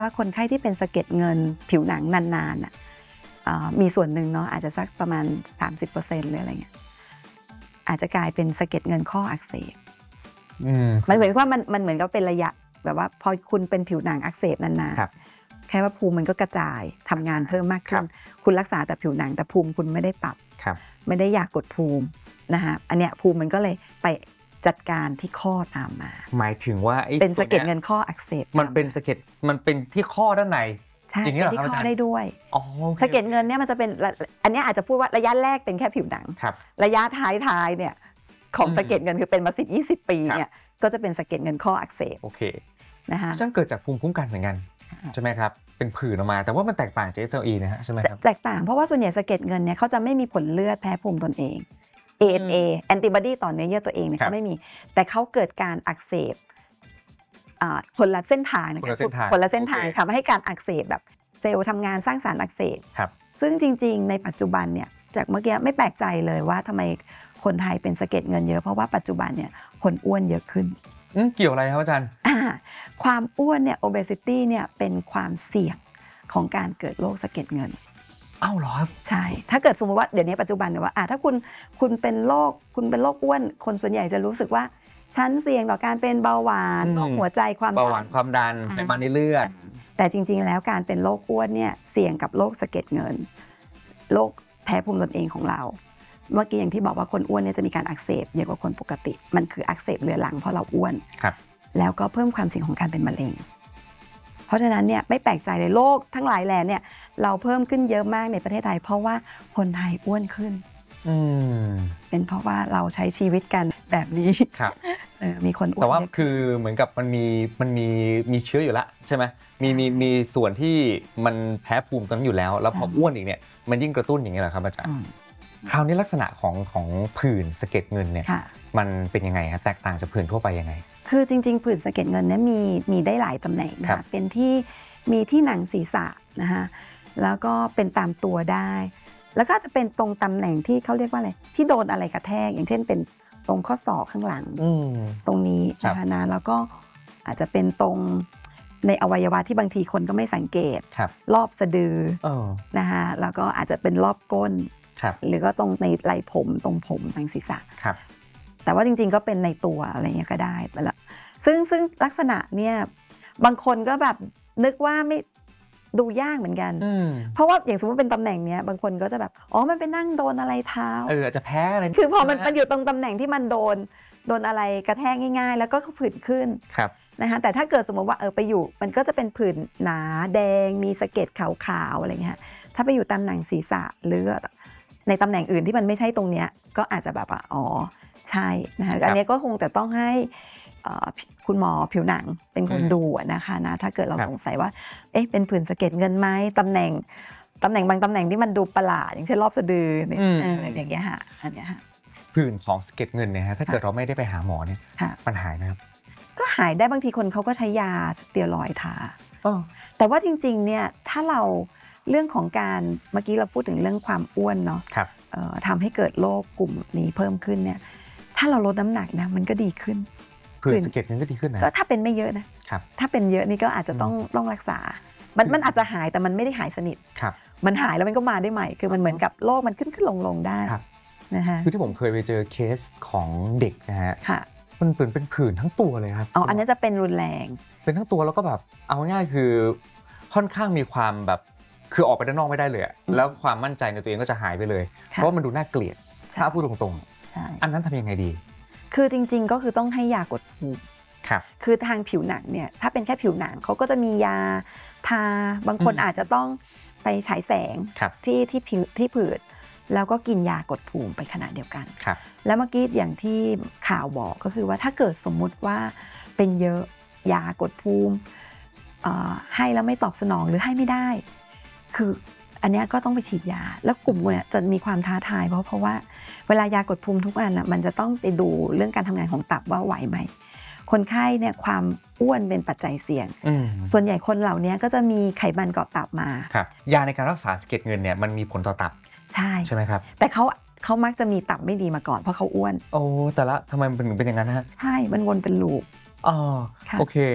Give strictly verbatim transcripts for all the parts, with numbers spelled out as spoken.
ว่าคนไข้ที่เป็นสะเก็ดเงินผิวหนังนานๆน่ะมีส่วนหนึ่งเนาะอาจจะสักประมาณ สามสิบเปอร์เซ็นต์ หรืออะไรเงี้ยอาจจะกลายเป็นสะเก็ดเงินข้ออักเสบมันเหมือนว่ามันมันเหมือนกับเป็นระยะแบบว่าพอคุณเป็นผิวหนังอักเสบนานๆแค่ว่าภูมิมันก็กระจายทำงานเพิ่มมากขึ้นคุณรักษาแต่ผิวหนังแต่ภูมิคุณไม่ได้ปรับไม่ได้ยากดภูมินะคะอันเนี้ยภูมิมันก็เลยไปจัดการที่ข้อตามมาหมายถึงว่าเป็นสะเก็ดเงินข้ออักเสบมันเป็นสะเก็ดมันเป็นที่ข้อด้านในใช่เป็นที่ข้อได้ด้วยสะเก็ดเงินเนี่ยมันจะเป็นอันนี้อาจจะพูดว่าระยะแรกเป็นแค่ผิวหนังระยะท้ายๆเนี่ยของสะเก็ดเงินคือเป็นมาสิบ ยี่สิบปีเนี่ยก็จะเป็นสะเก็ดเงินข้ออักเสบโอเคนะคะซึ่งเกิดจากภูมิคุ้มกันเหมือนกันใช่ไหมครับเป็นผื่นออกมาแต่ว่ามันแตกต่างจาก เอส แอล อี นะฮะใช่ไหมครับแตกต่างเพราะว่าส่วนใหญ่สะเก็ดเงินเนี่ยเขาจะไม่มีผลเลือดแพ้ภูมิตนเอง เอ เอ็น เอ antibody ต่อเนื้อเยื่อตัวเองเนี่ยเขาไม่มีแต่เขาเกิดการอักเสบคนละเส้นทางคนละเส้นทางทำให้การอักเสบแบบเซลล์ทำงานสร้างสารอักเสบซึ่งจริงๆในปัจจุบันเนี่ยจากเมื่อกี้ไม่แปลกใจเลยว่าทำไมคนไทยเป็นสะเก็ดเงินเยอะเพราะว่าปัจจุบันเนี่ยคนอ้วนเยอะขึ้นเกี่ยวอะไรครับอาจารย์ความอ้วนเนี่ย obesity เนี่ยเป็นความเสี่ยงของการเกิดโรคสะเก็ดเงินอ้าวเหรอครับใช่ถ้าเกิดสมมติว่าเดี๋ยวนี้ปัจจุบันเนี่ยว่าถ้าคุณคุณเป็นโรคคุณเป็นโรคอ้วนคนส่วนใหญ่จะรู้สึกว่าฉันเสี่ยงต่อการเป็นเบาหวานโรคหัวใจความเบาหวานความดันไขมันในเลือดแต่จริงๆแล้วการเป็นโรคอ้วนเนี่ยเสี่ยงกับโรคสะเก็ดเงินโรคแพ้ภูมิตนเองของเราเมื่อกี้อย่างที่บอกว่าคนอ้วนเนี่ยจะมีการอักเสบเยอะกว่าคนปกติมันคืออักเสบเรื้อรังเพราะเราอ้วนแล้วก็เพิ่มความเสี่ยงของการเป็นมะเร็งเพราะฉะนั้นเนี่ยไม่แปลกใจเลยโรคทั้งหลายแหล่เนี่ยเราเพิ่มขึ้นเยอะมากในประเทศไทยเพราะว่าคนไทยอ้วนขึ้นเป็นเพราะว่าเราใช้ชีวิตกันแบบนี้ครับมีคนอ้วนแต่ว่าคือเหมือนกับมันมีมันมีมีเชื้ออยู่แล้วใช่ไหมมีมีมีส่วนที่มันแพ้ภูมิตอนนั้นอยู่แล้วแล้วพออ้วนอีกเนี่ยมันยิ่งกระตุ้นอย่างนี้แหละครับอาจารย์คราวนี้ลักษณะของของผื่นสะเก็ดเงินเนี่ยมันเป็นยังไงฮะแตกต่างจากผื่นทั่วไปยังไงคือจริงๆผื่นสะเก็ดเงินเนี่ยมีมีได้หลายตำแหน่งนะเป็นที่มีที่หนังศีรษะนะคะแล้วก็เป็นตามตัวได้แล้วก็จะเป็นตรงตำแหน่งที่เขาเรียกว่าอะไรที่โดนอะไรกระแทกอย่างเช่นเป็นตรงข้อศอกข้างหลังตรงนี้นะคะนะแล้วก็อาจจะเป็นตรงในอวัยวะที่บางทีคนก็ไม่สังเกตรอบสะดือนะคะแล้วก็อาจจะเป็นรอบก้นหรือก็ตรงในไหล่ผมตรงผมทางศีรษะแต่ว่าจริงๆก็เป็นในตัวอะไรเงี้ยก็ได้แล้วซึ่งซึ่งลักษณะเนี่ยบางคนก็แบบนึกว่าไม่ดูยากเหมือนกันเพราะว่าอย่างสมมติเป็นตำแหน่งเนี้ยบางคนก็จะแบบอ๋อมันไปนั่งโดนอะไรเท้าเออจะแพ้อะไรคือพอมันมันอยู่ตรงตำแหน่งที่มันโดนโดนอะไรกระแทกง่ายๆแล้วก็ผื่นขึ้นนะคะแต่ถ้าเกิดสมมติว่าเออไปอยู่มันก็จะเป็นผื่นหนาแดงมีสะเก็ดขาวๆอะไรเงี้ยถ้าไปอยู่ตำแหน่งศีรษะหรือในตำแหน่งอื่นที่มันไม่ใช่ตรงเนี้ยก็อาจจะแบบว่าอ๋อใช่นะคะอันนี้ก็คงแต่ต้องให้คุณหมอผิวหนังเป็นคนดูนะคะนะถ้าเกิดเราสงสัยว่าเอ๊ะเป็นผื่นสะเก็ดเงินไหมตำแหน่งตำแหน่งบางตำแหน่งที่มันดูประหลาดอย่างเช่นรอบสะดือเนี่ยอย่างเงี้ยค่ะอันเนี้ยค่ะผื่นของสะเก็ดเงินเนี่ยฮะถ้าเกิดเราไม่ได้ไปหาหมอเนี่ยมันหายไหมครับก็หายได้บางทีคนเขาก็ใช้ยาสเตียรอยด์ทาแต่ว่าจริงๆเนี่ยถ้าเราเรื่องของการเมื่อกี้เราพูดถึงเรื่องความอ้วนเนาะทำให้เกิดโรคกลุ่มนี้เพิ่มขึ้นเนี่ยถ้าเราลดน้ำหนักนะมันก็ดีขึ้นผื่นสะเก็ดเงินก็ดีขึ้นนะก็ถ้าเป็นไม่เยอะนะถ้าเป็นเยอะนี่ก็อาจจะต้องต้องรักษามันมันอาจจะหายแต่มันไม่ได้หายสนิทมันหายแล้วมันก็มาได้ใหม่คือมันเหมือนกับโรคมันขึ้นขึ้นลงลงได้นะฮะคือที่ผมเคยไปเจอเคสของเด็กนะฮะมันเป็นเป็นผื่นทั้งตัวเลยครับอ๋ออันนี้จะเป็นรุนแรงเป็นทั้งตัวแล้วก็แบบเอาง่ายคือค่อนข้างมีความแบบคือออกไปด้านนอกไม่ได้เลยแล้วความมั่นใจในตัวเองก็จะหายไปเลยเพราะมันดูน่าเกลียดถ้าพูดตรงๆอันนั้นทำยังไงดีคือจริงๆก็คือต้องให้ยากดภูมิคือทางผิวหนังเนี่ยถ้าเป็นแค่ผิวหนังเขาก็จะมียาทาบางคนอาจจะต้องไปฉายแสงที่ที่ผิวที่ผื่นแล้วก็กินยากดภูมิไปขณะเดียวกันแล้วเมื่อกี้อย่างที่ข่าวบอกก็คือว่าถ้าเกิดสมมุติว่าเป็นเยอะยากดภูมิให้แล้วไม่ตอบสนองหรือให้ไม่ได้คืออันนี้ก็ต้องไปฉีดยาแล้วกลุ่มเนี่ยจะมีความท้าทายเพราะเพราะว่าเวลายากดภูมิทุกอันอ่ะมันจะต้องไปดูเรื่องการทำงานของตับว่าไหวไหมคนไข้เนี่ยความอ้วนเป็นปัจจัยเสี่ยงส่วนใหญ่คนเหล่านี้ก็จะมีไขมันเกาะตับมาครับยาในการรักษาสะเก็ดเงินเนี่ยมันมีผลต่อตับใช่ใช่ไหมครับแต่เขาเขามักจะมีตับไม่ดีมาก่อนเพราะเขาอ้วนโอ้แต่ละทำไมมันถึงเป็นอย่างนั้นฮะใช่มันวนเป็นลูปอ๋อโอเค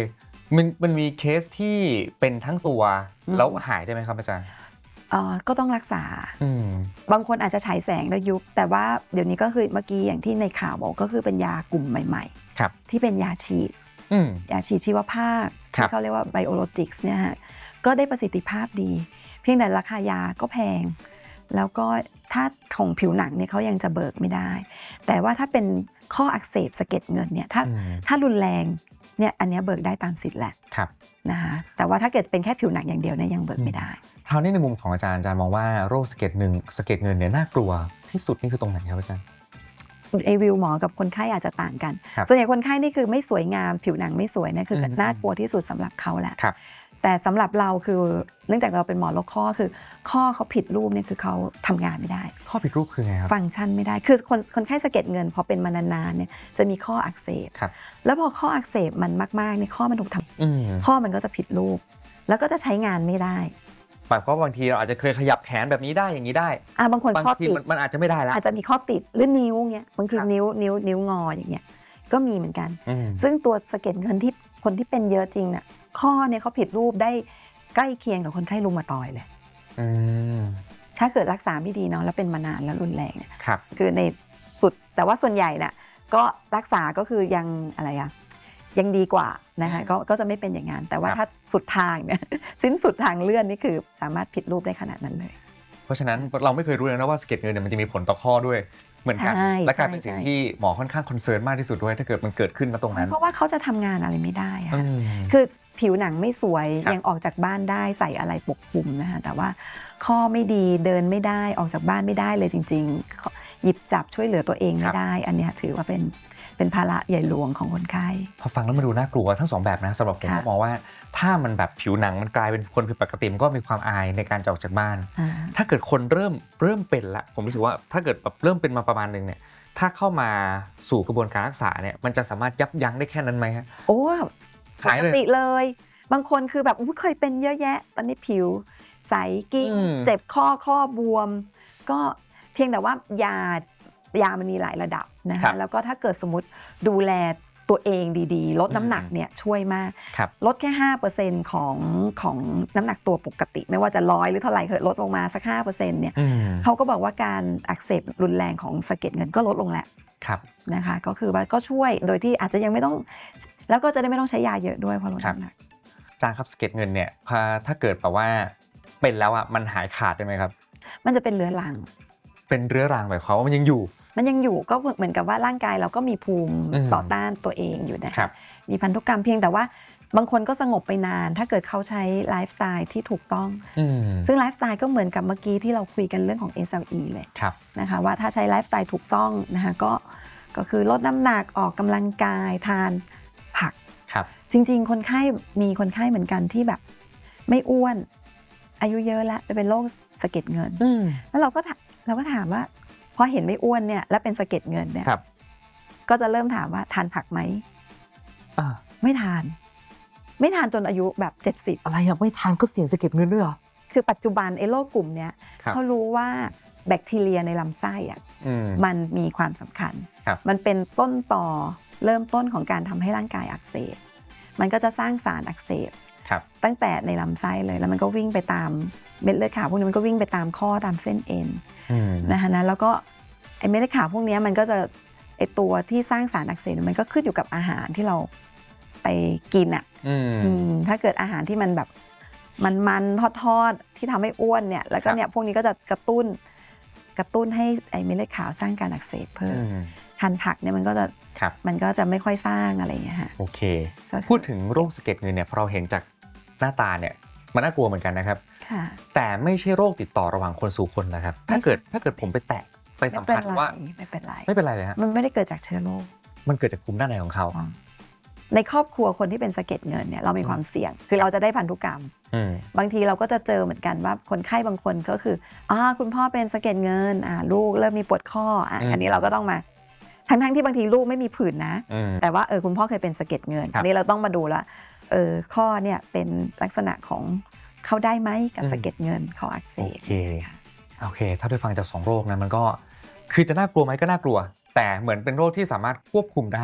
มันมันมีเคสที่เป็นทั้งตัวอืมแล้วหายได้ไหมครับอาจารย์เอ่อก็ต้องรักษาอืมบางคนอาจจะฉายแสงแล้วยุบแต่ว่าเดี๋ยวนี้ก็คือเมื่อกี้อย่างที่ในข่าวบอกก็คือเป็นยากลุ่มใหม่ครับๆ ที่เป็นยาฉีดอืมยาฉีดชีวภาพครับที่เขาเรียกว่าไบโอโลจิกส์เนี่ยฮะก็ได้ประสิทธิภาพดี เพียงแต่ราคายาก็แพง แล้วก็ถ้าของผิวหนังเนี่ยเขายังจะเบิกไม่ได้ แต่ว่าถ้าเป็นข้ออักเสบสะเก็ดเงินเนี่ยถ้าอืมถ้ารุนแรงเนี่ยอันเนี้ยเบิกได้ตามสิทธิ์แหละครับนะคะแต่ว่าถ้าเกิดเป็นแค่ผิวหนังอย่างเดียวเนี่ยยังเบิกไม่ได้คราวนี้ในมุมของอาจารย์อาจารย์มองว่าโรคสะเก็ดหนึ่งสะเก็ดเงินเนี่ยน่ากลัวที่สุดนี่คือตรงไหนครับอาจารย์ไอวิวหมอกับคนไข้อาจจะต่างกันครับส่วนใหญ่คนไข้นี่คือไม่สวยงามผิวหนังไม่สวยเนี่ยคืออมน่ากลัวที่สุดสำหรับเขาแหละครับแต่สำหรับเราคือเนื่องจากเราเป็นหมอโรคข้อคือข้อเขาผิดรูปเนี่ยคือเขาทำงานไม่ได้ข้อผิดรูปคือไงครับฟังก์ชันไม่ได้คือคนคนไข้สะเก็ดเงินพอเป็นมานานๆเนี่ยจะมีข้ออักเสบครับแล้วพอข้ออักเสบมันมากๆเนี่ยข้อมันถูกทอืมำข้อมันก็จะผิดรูป แล้วก็จะใช้งานไม่ได้หมายความว่าบางทีเราอาจจะเคยขยับแขนแบบนี้ได้อย่างนี้ได้อ่ะบางคนบางข้อทีติดมันมันอาจจะไม่ได้แล้วอาจจะมีข้อติดหรือนิ้วเงี้ยบางทีครับนิ้วนิ้วนิ้วงออย่างเงี้ยก็มีเหมือนกันอืมซึ่งตัวสะเก็ดเงินที่คนที่เป็นเยอะจริงน่ะข้อเนี่ยเขาผิดรูปได้ใกล้เคียงกับคนไข้รูมาตอยด์เลยอืมถ้าเกิดรักษาไม่ดีเนาะแล้วเป็นมานานแล้วรุนแรงเนี่ยครับคือในสุดแต่ว่าส่วนใหญ่น่ะก็รักษาก็คือยังอะไรอะยังดีกว่านะคะก็ก็จะไม่เป็นอย่างนั้นแต่ว่าครับถ้าสุดทางเนี่ย สิ้นสุดทางเลื่อนนี่คือสามารถผิดรูปได้ขนาดนั้นเลยเพราะฉะนั้นเราไม่เคยรู้เลยนะว่าสะเก็ดเงินเนี่ยมันจะมีผลต่อข้อด้วยเหมือนกันใช่และกลายเป็นใช่สิ่งใช่ที่หมอค่อนข้างคอนเซิร์นมากที่สุดด้วยถ้าเกิดมันเกิดขึ้นมาตรงนั้นเพราะว่าเขาจะทำงานอะไรไม่ได้อะอืมคือผิวหนังไม่สวยครับยังออกจากบ้านได้ใส่อะไรปกคลุมนะคะแต่ว่าข้อไม่ดีเดินไม่ได้ออกจากบ้านไม่ได้เลยจริงๆหยิบจับช่วยเหลือตัวเองไม่ได้ อันเนี้ยถือว่าเป็นเป็นภาระใหญ่หลวงของคนไข้พอฟังแล้วมันดูน่ากลัวทั้งสองแบบนะสำหรับผมค่ะก็มองว่าถ้ามันแบบผิวหนังมันกลายเป็นคนผิดปกติมันก็มีความอายในการจะออกจากบ้านอ่าถ้าเกิดคนเริ่มเริ่มเป็นละผมรู้สึกว่าถ้าเกิดแบบเริ่มเป็นมาประมาณนึงเนี่ยถ้าเข้ามาสู่กระบวนการรักษาเนี่ยมันจะสามารถยับยั้งได้แค่นั้นไหมฮะโอ้หายปเลยกติเลย บางคนคือแบบอุ๊ยเคยเป็นเยอะแยะ ตอนนี้ผิวใสกิ้งอืมเจ็บข้อข้อบวม ก็เพียงแต่ว่ายายามันมีหลายระดับนะครัคะบแล้วก็ถ้าเกิดสมมติดูแลตัวเองดีๆ ลดน้ำหนักอืมเนี่ยช่วยมากครับลดแค่ ห้าเปอร์เซ็นต์ ของของน้ำหนักตัวปกติ ไม่ว่าจะร้อยหรือเท่าไหร่เกิดลดลงมาสัก ห้าเปอร์เซ็นต์ เนี่ยอืมเขาก็บอกว่าการอักเสบรุนแรงของสะเก็ดเงินก็ลดลงแหละครับนะคะก็คือว่าก็ช่วยโดยที่อาจจะยังไม่ต้องแล้วก็จะได้ไม่ต้องใช้ยาเยอะด้วยเพราะลดครับน้ำหนักอาจารย์ครับสะเก็ดเงินเนี่ยพอถ้าเกิดแบบว่าเป็นแล้วอ่ะมันหายขาดได้ไหมครับมันจะเป็นเรื้อรังเป็นเรื้อรังหมายความว่ามันยังอยู่มันยังอยู่ก็เหมือนกับว่าร่างกายเราก็มีภูมิอืมต่อต้านตัวเองอยู่นะครัคะบมีพันธุกรรมเพียงแต่ว่าบางคนก็สงบไปนาน ถ้าเกิดเขาใช้ไลฟ์สไตล์ที่ถูกต้องอืมซึ่งไลฟ์สไตล์ก็เหมือนกับเมื่อกี้ที่เราคุยกันเรื่องของ เอส แอล อี เลยครับนะคะว่าถ้าใช้ไลฟ์สไตล์ถูกต้องนะคะก็ก็คือลดน้ำหนักออกกำลังกายทานผักครับจริงๆ คนไข้มีคนไข้เหมือนกันที่แบบไม่อ้วน อายุเยอะแล้วแต่เป็นโรคสะเก็ดเงินอืมแล้วเราก็ถามเราก็ถามว่าพอเห็นไม่อ้วนเนี่ยแล้วเป็นสะเก็ดเงินเนี่ยครับก็จะเริ่มถามว่าทานผักไหมอ่าไม่ทาน ไม่ทานจนอายุแบบเจ็ดสิบอะไรอ่ะไม่ทานก็เสี่ยงสะเก็ดเงินด้วยเหรอคือปัจจุบันไอ้โรคกลุ่มเนี้ยครับเขารู้ว่าแบคทีเรียในลำไส้อะอืมมันมีความสำคัญครับมันเป็นต้นต่อเริ่มต้นของการทำให้ร่างกายอักเสบมันก็จะสร้างสารอักเสบครับตั้งแต่ในลำไส้เลยแล้วมันก็วิ่งไปตามเม็ดเลือดขาวพวกนี้มันก็วิ่งไปตามข้อตามเส้นเอ็นอืมนะคะนะแล้วก็ไอ้เม็ดเลือดขาวพวกนี้มันก็จะไอ้ตัวที่สร้างสารอักเสบมันก็ขึ้นอยู่กับอาหารที่เราไปกินอ่ะอืมอืมถ้าเกิดอาหารที่มันแบบมันมันทอดทอดๆที่ทำให้อ้วนเนี่ยแล้วก็เนี่ยพวกนี้ก็จะกระตุ้นกระตุ้นให้ไอ้เม็ดเลือดขาวสร้างการอักเสบเพิ่มอืมทานผักเนี่ยมันก็จะครับมันก็จะไม่ค่อยสร้างอะไรอย่างเงี้ยฮะโอเคก็คือพูดถึงโรคสะเก็ดเงินเนี่ยพอเราเห็นจากหน้าตาเนี่ยมันน่ากลัวเหมือนกันนะครับค่ะแต่ไม่ใช่โรคติดต่อระหว่างคนสู่คนนะครับ ถ้าเกิดถ้าเกิดผมไปแตะไปสัมผัสว่าไม่เป็นไรไม่เป็นไรเลยฮะมันไม่ได้เกิดจากเชื้อโรคมันเกิดจากภูมิด้านในของเขาในครอบครัวคนที่เป็นสะเก็ดเงินเนี่ยเรามีความเสี่ยง คือเราจะได้พันธุกรรมอืมบางทีเราก็จะเจอเหมือนกันว่าคนไข้บางคนก็คืออ่าคุณพ่อเป็นสะเก็ดเงินอ่าลูกเริ่มมีปวดข้ออ่ะอืมอันนี้เราก็ต้องมาทั้งทั้งๆที่บางทีลูกไม่มีผื่นนะอืมแต่ว่าเออคุณพ่อเคยเป็นสะเก็ดเงินครับอันนี้เราต้องมาดูละเออข้อเนี่ยเป็นลักษณะของเข้าได้ไหมกับอืมสะเก็ดเงินข้ออักเสโอบ เคค่ะโอเค ถ้าได้ฟังจากสองโรคนะมันก็คือจะน่ากลัวไหมก็น่ากลัว แต่เหมือนเป็นโรคที่สามารถควบคุมได้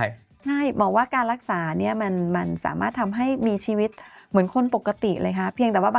ใช่บอกว่าการรักษาเนี่ยมันมันสามารถทำให้มีชีวิตเหมือนคนปกติเลยค่ะเพียงแต่ว่า